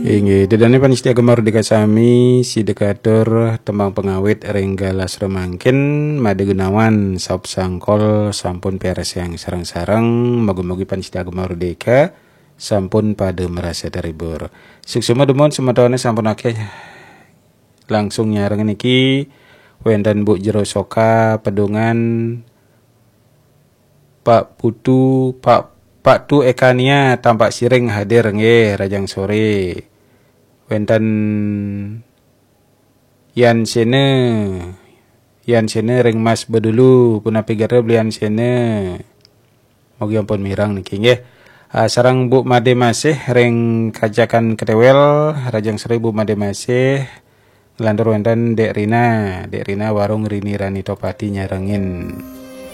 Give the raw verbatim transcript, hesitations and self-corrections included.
Inggih, dedane panitia gemar dikasami si dekatur tembang pengawit renggalas remangkin Made Gunawan sop sangkol sampun peres yang sarang-sarang moga-moga panitia gemar deka sampun pada merasa terhibur. Suksuma demon sematone sampun akeh langsung nyareng niki wenten Bu Jero Soka pedungan Pak Putu Pak Pak Tu Ekania tampak siring hadir nggih rajang sore. Wenten Yan Sene Yan Sene ring Mas Bedulu punapi gara belian Sene mogi ampun mirang niki nggih. Uh, sarang Bu Made Masih ring kajakan ketewel rajang sore Bu Made Masih lantur wenten Dek Rina Dek Rina warung Rini Rani Topati nyarengin.